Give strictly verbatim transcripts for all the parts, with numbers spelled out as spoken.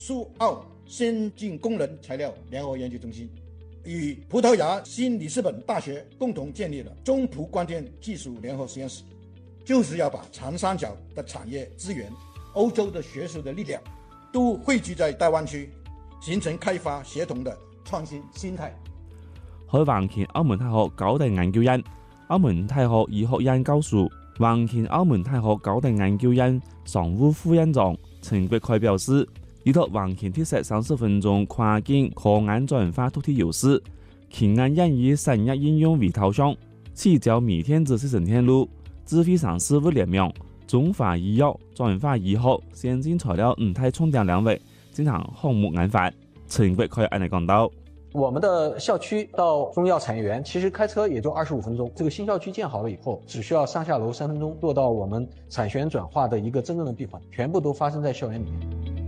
蘇澳先進工人材料聯合研究中心，與葡萄牙新里斯本大學共同建立了中葡光電技術聯合實驗室，就是要把長三角的產業資源、歐洲的學術的力量，都匯聚在大灣區，形成開發協同的創新心態。 喺橫琴澳門大學高等研究院、澳門大學醫學院教授、橫琴澳門大學高等研究院常務副院長陳國凱表示，依託橫琴特色三十分鐘跨境科研轉化獨特優勢，企業願以產業應用為導向，聚焦鎂電子集成電路、智慧城市物聯網、中化醫藥、轉化醫學、先進材料五大重點領域進行項目研發。陳國凱安尼講到。 我們的校區到中藥產業園，其實開車也就二十五分鐘。這個新校區建好了以後，只需要上下樓三分鐘，做到我們產學研轉化的一個真正的閉環，全部都發生在校園裏面。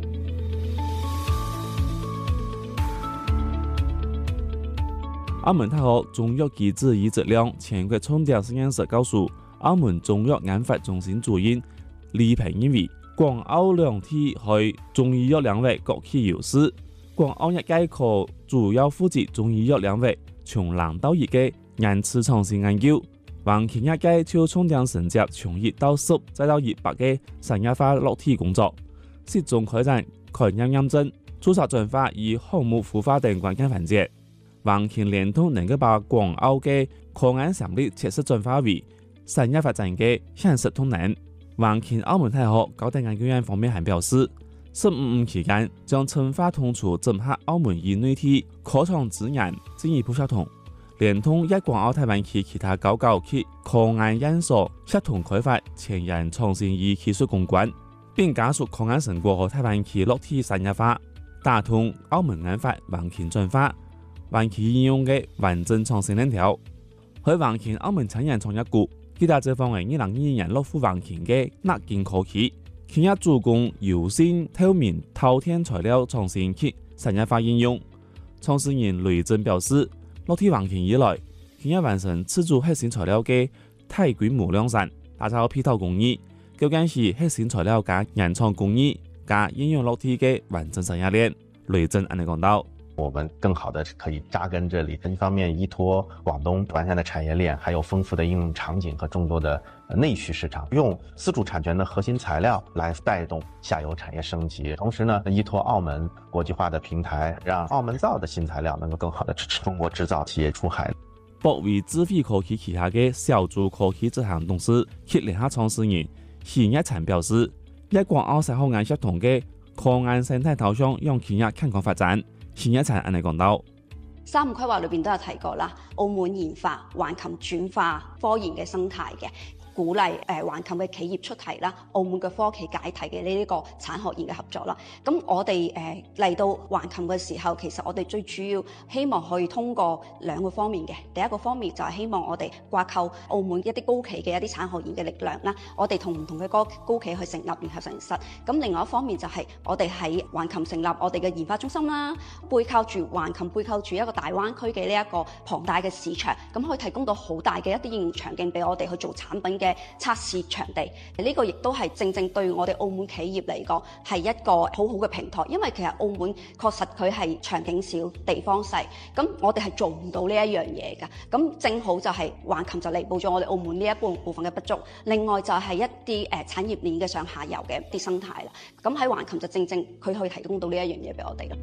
澳門大學中藥機制與質量全國重點實驗室教授、澳門中藥研發中心主任李平認為，港澳兩地喺中醫藥領域各具優勢。港澳一屆可主要負責中醫藥領域從零到一嘅研製創新研究，橫琴一屆就重點承接從一到十再到一百嘅產業化落地工作，適中開展概念驗證、註冊轉化與項目孵化等關鍵環節。橫琴聯通能夠把港澳嘅科研潛力切實轉化為產業發展嘅現實動能。橫琴澳門大學高等研究院方面還表示，十五五期間將深化通促整合澳門與內地科創資源進一步協同，聯通一港澳大灣區其他高校及科研院所協同開發前沿創新與技術攻關，並加速科研成果和大灣區落地產業化，打通澳門研發橫琴轉化、灣區應用嘅完整創新鏈條。喺橫琴澳門產業創業局，記得這方面二零二二年落戶橫琴嘅納金科技。企業主攻優先透明透天材料創新及產業化應用。創始人雷震表示，落地橫琴以來，企業完成自主核心材料嘅大規模量產，打造配套工藝，究竟是核心材料加原創工藝加應用落地嘅完整產業鏈。雷震安尼講到。 我們更好的可以扎根這裏，一方面依託廣東完善的產業鏈，還有豐富的應用場景和眾多的內需市場，用自主產權的核心材料來帶動下游產業升級。同時呢，依託澳門國際化的平台，讓澳門造的新材料能夠更好的支持中國製造企業出海。 博為智慧科技旗下嘅小豬科技執行董事及聯合創始人許一嬋表示，一港澳三學研協同嘅科研生態導向讓企業健康發展。前一層，安尼講到， 三五規劃裏邊都有提過啦，澳門研發橫琴轉化科研嘅生態嘅。鼓勵誒橫琴嘅企業出題啦，澳門嘅科企解題嘅呢一個產學研嘅合作啦。咁我哋誒嚟到橫琴嘅時候，其實我哋最主要希望可以通過兩個方面嘅。第一個方面就係希望我哋掛扣澳門一啲高企嘅一啲產學研嘅力量啦，我哋同唔同嘅高高企去成立聯合實驗室。咁另外一方面就係我哋喺橫琴成立我哋嘅研發中心啦，背靠住橫琴背靠住一個大灣區嘅呢一個龐大嘅市場，咁可以提供到好大嘅一啲應用場景俾我哋去做產品嘅測試場地，呢、這個亦都係正正對我哋澳門企業嚟講係一個好好嘅平台，因為其實澳門確實佢係場景小、地方細，咁我哋係做唔到呢一樣嘢㗎。咁正好就係橫琴就彌補咗我哋澳門呢一部部分嘅不足。另外就係一啲誒、呃、產業鏈嘅上下游嘅一啲生態啦。咁喺橫琴就正正佢可以提供到呢一樣嘢俾我哋啦。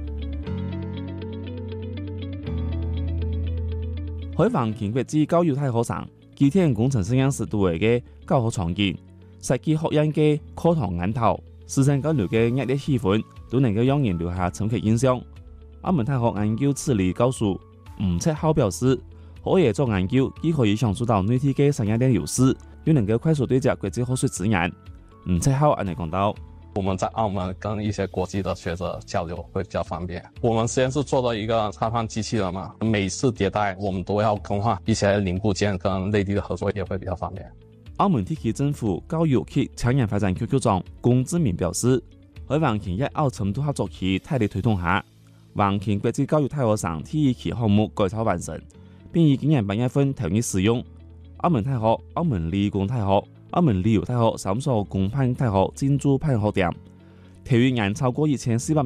喺橫琴國際教育大學生。機電工程實驗室度嘅教學場景，設計學院嘅課堂研討，師生交流嘅熱烈氣氛，都能夠讓人留下深刻印象。澳門大學研究處理教授吳赤浩表示，學業做研究既可以享受到內地嘅產業鏈優勢，又能夠快速對接國際學術資源。吳赤浩安尼講到。 我們在澳門跟一些國際的學者交流會比較方便。我們實驗室做到一個開放機器人嘛，每次迭代我們都要更換一些零部件，跟內地的合作也會比較方便。 澳門地區政府教育及產業發展局局長龔志明表示，喺橫琴一澳深度合作期大力推動下，橫琴國際教育大學生第一期項目改造完成，並於今年八月份投入使用。澳門大學、澳門理工大學、澳門旅遊大學三所公辦大學進駐辦學點， 體育營超過一千四百